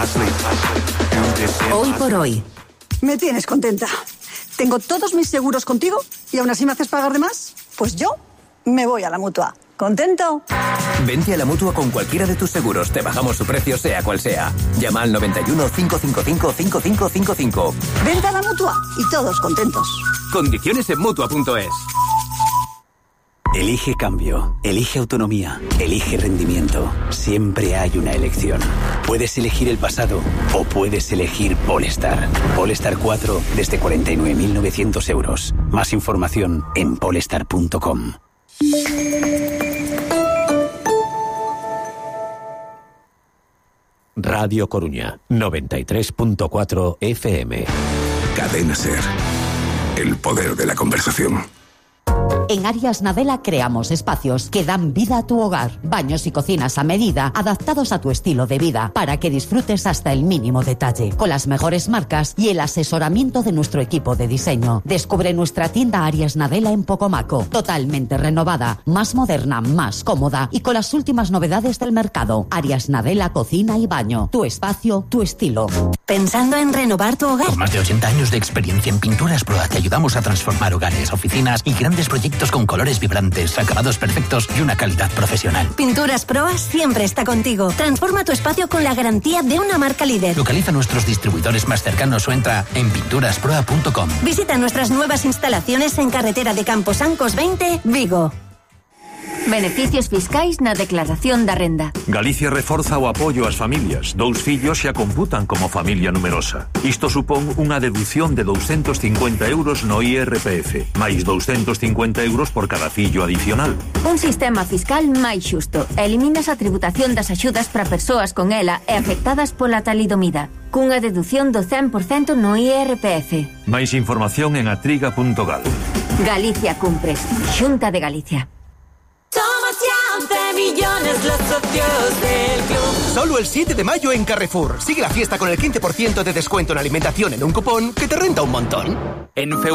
Hoy por hoy. Me tienes contenta. Tengo todos mis seguros contigo y aún así me haces pagar de más. Pues yo me voy a la Mutua. ¿Contento? Vente a la Mutua con cualquiera de tus seguros. Te bajamos su precio, sea cual sea. Llama al 91 555 5555. Vente a la Mutua y todos contentos. Condiciones en Mutua.es. Elige cambio, elige autonomía, elige rendimiento. Siempre hay una elección. Puedes elegir el pasado o puedes elegir Polestar. Polestar 4 desde 49.900 euros. Más información en polestar.com. Radio Coruña, 93.4 FM. Cadena Ser. El poder de la conversación. En Arias Nadella creamos espacios que dan vida a tu hogar. Baños y cocinas a medida, adaptados a tu estilo de vida, para que disfrutes hasta el mínimo detalle. Con las mejores marcas y el asesoramiento de nuestro equipo de diseño. Descubre nuestra tienda Arias Nadella en Pocomaco. Totalmente renovada, más moderna, más cómoda y con las últimas novedades del mercado. Arias Nadella Cocina y Baño. Tu espacio, tu estilo. ¿Pensando en renovar tu hogar? Con más de 80 años de experiencia en Pinturas Proa te ayudamos a transformar hogares, oficinas y grandes proyectos con colores vibrantes, acabados perfectos y una calidad profesional. Pinturas Proa siempre está contigo. Transforma tu espacio con la garantía de una marca líder. Localiza nuestros distribuidores más cercanos o entra en pinturasproa.com. Visita nuestras nuevas instalaciones en carretera de Camposancos 20, Vigo. Beneficios fiscais na declaración da renda. Galicia reforza o apoio ás familias. 2 fillos xa computan como familia numerosa. Isto supón unha deducción de 250 euros no IRPF, máis 250 euros por cada fillo adicional. Un sistema fiscal máis xusto. Eliminas a tributación das axudas para persoas con ela e afectadas pola talidomida, cunha deducción do 100% no IRPF. Máis información en atriga.gal. Galicia cumpre. Xunta de Galicia. Somos siempre millones los socios del club. Solo el 7 de mayo en Carrefour. Sigue la fiesta con el 15% de descuento en alimentación en un cupón que te renta un montón. En